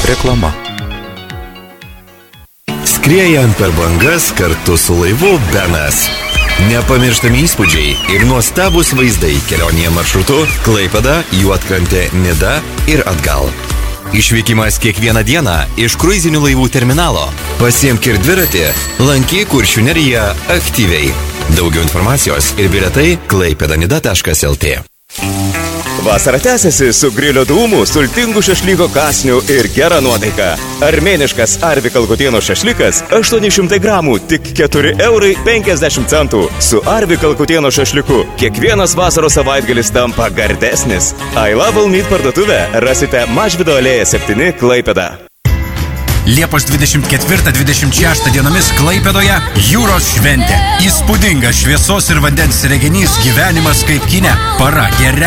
Reklama. Skriejant per bangas kartu su laivu Benas. Nepamirštami įspūdžiai ir nuostabus vaizdai kelionėje maršrutu Klaipėda, Juodkrantė, Nida ir atgal. Išvykimas kiekvieną dieną iš kruizinių laivų terminalo. Pasiimk ir dviratį, lankyk Kuršių neriją aktyviai. Daugiau informacijos ir bilietai klaipėdanida.lt. Vasara tęsiasi su grilio dūmų, sultingų šašlyko kąsnių ir gera nuotaika. Armėniškas Arvi Kalkutieno šašlykas 800 gramų, tik 4,50 €. Su Arvi Kalkutieno šašlyku kiekvienas vasaros savaitgalis tampa gardesnis. I Love All Meat parduotuvę rasite Mažvydo alėja 7 Klaipėda. Liepos 24-26 dienomis Klaipėdoje jūros šventė. Įspūdingas šviesos ir vandens reginys gyvenimas kaip kine. Para geriausia.